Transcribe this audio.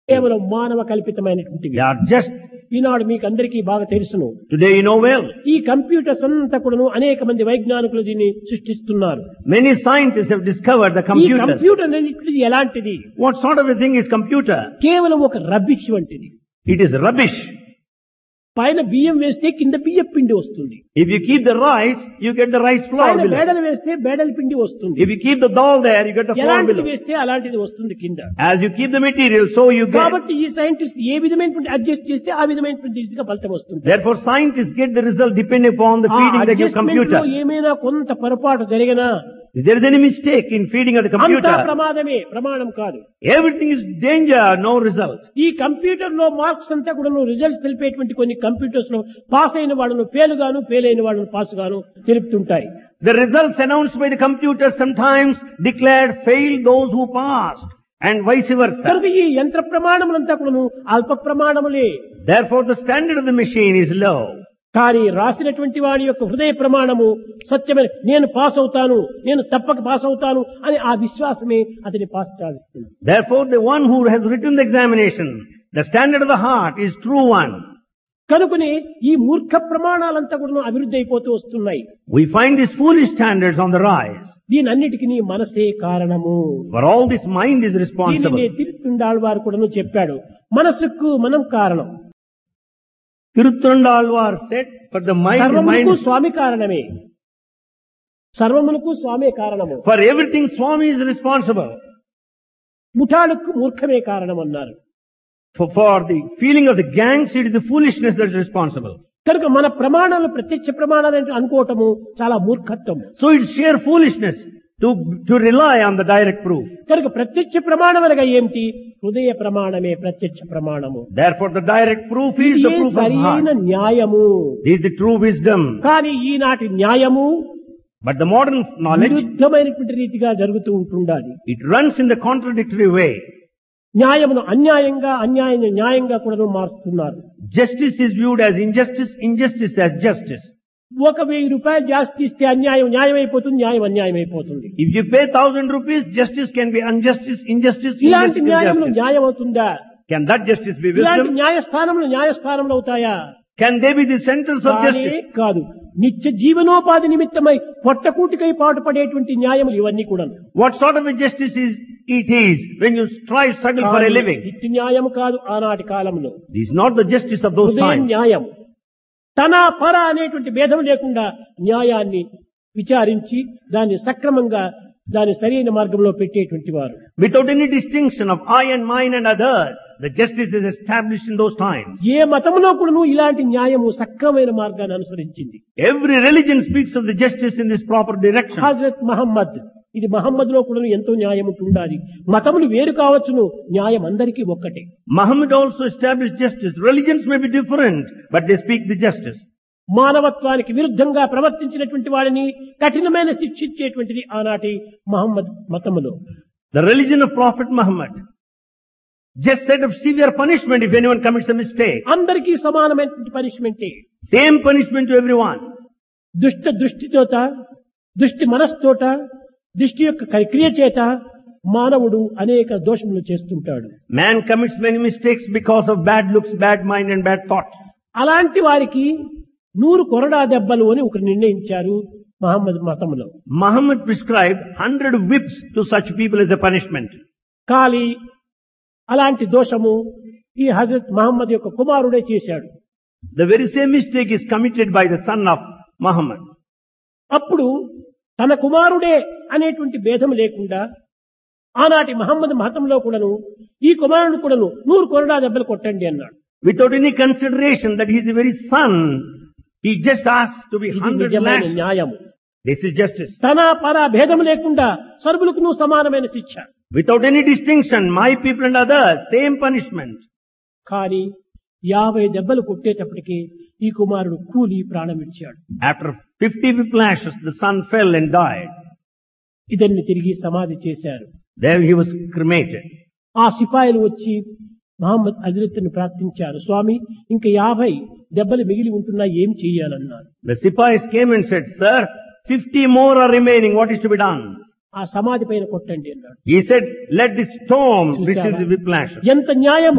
కేవలం మానవ కల్పితమైనటువంటివి. They are just, ఈనాడు మీకు అందరికీ బాగా తెలుసును. today you know well. ఈ కంప్యూటర్స్ అంతా కూడాను అనేక మంది వైజ్ఞానికులు దీన్ని సృష్టిస్తున్నారు. Many scientists have discovered the ఈ computer. కంప్యూటర్ అనేది ఎలాంటిది? What sort of a thing is computer? కేవలం ఒక రబ్బిష్ వంటిది. It is rubbish. పైన బియ్యం వేస్తే కింద బియ్యం పిండి వస్తుంది. If you keep the rice, you get the rice flour పైన below. బేడలు వేస్తే బేడల పిండి వస్తుంది. If you keep the dal there, you get the flour ఎలాంటిది below. వేస్తే అలాంటిది వస్తుంది కింద. As you keep the material, so you get. కాబట్టి ఈ సైంటిస్ట్ ఏ విధమైనటువంటి అడ్జస్ట్ చేస్తే ఆ విధమైనటువంటి రీతిగా ఫలితం వస్తుంది. Therefore, scientists get the result depending upon the ఆ feeding they give adjustment computer. లో ఏమైనా కొంత పొరపాటు జరిగినా If there is any mistake in feeding of the అంతా computer, ప్రమాదమే, ప్రమాణం కాదు. everything is danger, no result. ఈ కంప్యూటర్ లో మార్క్స్ అంతా కూడా రిజల్ట్స్ తెలిపేటువంటి కొన్ని కంప్యూటర్స్ లో పాస్ అయిన వాళ్ళను ఫెయిల్ అయిన వాళ్ళను పాస్ గాను తెలుపుతుంటాయి. The results announced by the computer sometimes declared fail those who passed and vice versa. కనుక ఈ యంత్ర ప్రమాణములంతా కూడా అల్ప ప్రమాణములే. Therefore, the standard of the machine is low. కానీ రాసినటువంటి వాడి యొక్క హృదయ ప్రమాణము సత్యమైన, నేను పాస్ అవుతాను, నేను తప్పక పాస్ అవుతాను అని ఆ విశ్వాసమే అతని పాస్ సాధిస్తుంది. Therefore, the one who has written the examination, the standard of the heart is true one. కనుకనే ఈ మూర్ఖ ప్రమాణాలంతా కూడా అభివృద్ధి అయిపోతూ వస్తున్నాయి. We find these foolish standards on the rise. దీనన్నిటికీ మనసే కారణము. For all this, mind is దీనిని responsible. తిరుత్తుండాళ్ళ వారు కూడా చెప్పాడు, మనసుకు మనం కారణం. Tiruthandalvar said, for the mind, సర్వమునకు mind, స్వామి కారణమే. సర్వమునకు స్వామే కారణము. for everything Swami is responsible. ముఠాలకు మూర్ఖమే కారణం అన్నారు. For the feeling of the gangs, it is the foolishness that is responsible. కనుక మన ప్రమాణాలు ప్రత్యక్ష ప్రమాణాలు అనుకోవటము చాలా మూర్ఖత్వం. So it's sheer foolishness to rely on the direct proof. కనుక ప్రత్యక్ష ప్రమాణం అనగా ఏమిటి? హృదయ ప్రమాణమే ప్రత్యక్ష ప్రమాణము. Therefore, the direct proof is the ఇదే proof of సరైన heart. న్యాయము. This is the true wisdom. కానీ ఈనాటి న్యాయము But the modern knowledge, విరుద్ధమైనటువంటి రీతిగా జరుగుతూ ఉంటుండాలి. it runs in the contradictory way. న్యాయమును అన్యాయంగా, అన్యాయాన్ని న్యాయంగా కూడా మారుస్తున్నారు. Justice is viewed as injustice, injustice as justice. 1,000 రూపాయలు జాస్తి ఇస్తే అన్యాయం న్యాయం అయిపోతుంది, న్యాయం అన్యాయం అయిపోతుంది. If you pay 1,000 rupees, justice can be injustice, injustice, ఇలాంటి injustice, న్యాయంలో injustice. న్యాయం అవుతుందా? Can that justice be ఇలాంటి wisdom? న్యాయస్థానంలో అవుతాయా? Can they be the centers of కానే justice? కాదు. నిత్య జీవనోపాధి నిమిత్తమై పొట్టకూటికై పాటుపడేటువంటి న్యాయములు ఇవన్నీ కూడా. What sort of a justice it is when you struggle for a living? నిత్య న్యాయం కాదు ఆనాటి కాలంలో. This is not the justice of those హృదయ times. న్యాయం. తన పర అనేటువంటి భేదం లేకుండా న్యాయాన్ని విచారించి దాన్ని సక్రమంగా దాని సరైన మార్గంలో పెట్టేటువంటి వారు. Without any distinction of I and mine and others, the justice is established in those times. ఏ మతంలో కూడా ఇలాంటి న్యాయము సక్రమైన మార్గాన్ని అనుసరించింది. Every religion speaks of the justice in this proper direction. Hazrat Mohammed, ఇది మహమ్మద్ లో కూడా ఎంతో న్యాయం ఉంటుండాలి. మతములు వేరు కావచ్చును, న్యాయం అందరికీ ఒక్కటే. Muhammad also established justice. Religions may be different, but they speak the justice. మానవత్వానికి విరుద్ధంగా ప్రవర్తించినటువంటి వాడిని కఠినమైన శిక్షించేటువంటిది ఆనాటి Mohammed మతములో. The religion of Prophet Muhammad just set up severe punishment if anyone commits a mistake. అందరికీ సమానమైనటువంటి పనిష్మెంటే. Same punishment to everyone. దృష్టితోట, దృష్టి మనస్తోట, దృష్టి యొక్క క్రియ చేత మానవుడు అనేక దోషములు చేస్తుంటాడు. Man commits many mistakes because of bad looks, bad mind and bad thoughts. అలాంటి వారికి 100 కొరడా దెబ్బలు అని ఒకరు నిర్ణయించారు మహమ్మద్ మతంలో. Muhammad prescribed 100 whips to such people as a punishment. కానీ అలాంటి దోషము ఈ హజరత్ మహమ్మద్ యొక్క కుమారుడే చేశాడు. The very same mistake is committed by the son of Muhammad. అప్పుడు తన కుమారుడే అనేటువంటి భేదం లేకుండా ఆనాటి మహమ్మద్ మతంలో కూడాను ఈ కుమారుడు కూడాను 100 కొరడా దెబ్బలు కొట్టండి అన్నాడు. Without any consideration that he is the very son, he just asked to be ఇది 100 నిజమైన lashed. న్యాయం. This is justice. తన పర భేదం లేకుండా సర్వులకు సమానమైన శిక్ష. Without any distinction, my people and others, same punishment. కానీ 50 దెబ్బలు కొట్టేటప్పటికి ఈ కుమారుడు కూలి ప్రాణం ఇచ్చాడు. After 50 whiplashes, the son fell and died. ఇతన్ని తిరిగి సమాధి చేశారు. There he was cremated. ఆ సిపాయిలు వచ్చి మహమ్మద్ హజరత్ను ప్రార్థించారు, స్వామి ఇంకా 50 దెబ్బలు మిగిలి ఉంటున్నా ఏం చెయ్యాలన్నారు. The Sipais came and said, Sir, 50 more are remaining. What is to be done? ఆ సమాధి పైన కొట్టండి అన్నాడు. He said, let this stone చూశారా? receive the whiplashes. ఎంత న్యాయం!